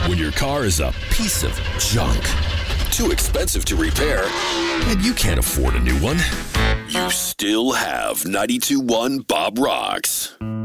When your car is a piece of junk, too expensive to repair, and you can't afford a new one, you still have 92.1 Bob Rocks.